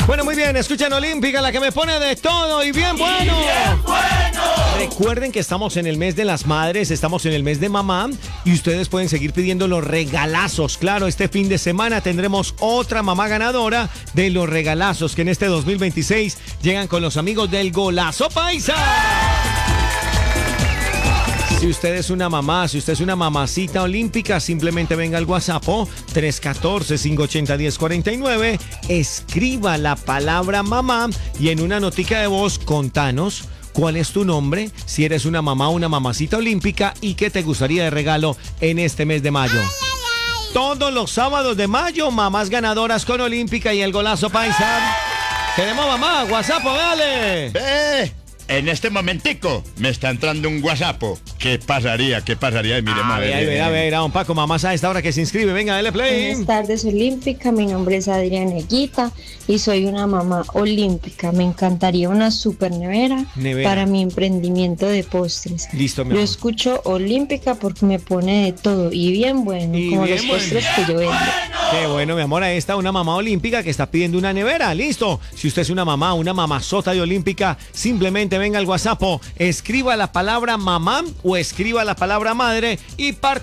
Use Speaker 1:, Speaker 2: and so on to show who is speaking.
Speaker 1: Bueno, muy bien, escuchen Olímpica, la que me pone de todo y bien bueno. Recuerden que estamos en el mes de las madres, estamos en el mes de mamá y ustedes pueden seguir pidiendo los regalazos. Claro, este fin de semana tendremos otra mamá ganadora de los regalazos que en este 2026 llegan con los amigos del Golazo Paisa. Si usted es una mamá, si usted es una mamacita olímpica, simplemente venga al WhatsApp 314-580-1049, escriba la palabra mamá y en una notica de voz contanos cuál es tu nombre, si eres una mamá o una mamacita olímpica y qué te gustaría de regalo en este mes de mayo. Todos los sábados de mayo, mamás ganadoras con Olímpica y el Golazo Paisa. Queremos mamá, WhatsApp, dale.
Speaker 2: En este momentico me está entrando un WhatsApp. ¿Qué pasaría? Miremos a ver.
Speaker 1: Don Paco, mamás a esta hora que se inscribe. Venga, dale play.
Speaker 3: Buenas tardes, Olímpica. Mi nombre es Adriana Eguita y soy una mamá olímpica. Me encantaría una super nevera para mi emprendimiento de postres.
Speaker 1: Listo, mi
Speaker 3: Yo
Speaker 1: amor.
Speaker 3: escucho Olímpica porque me pone de todo y bien bueno,
Speaker 1: Y
Speaker 3: como
Speaker 1: bien
Speaker 3: los postres que yo vendo.
Speaker 1: Qué bueno, mi amor, ahí está una mamá olímpica que está pidiendo una nevera. Listo. Si usted es una mamá, una mamazota de Olímpica, simplemente venga al WhatsApp, escriba la palabra mamá o escriba la palabra madre y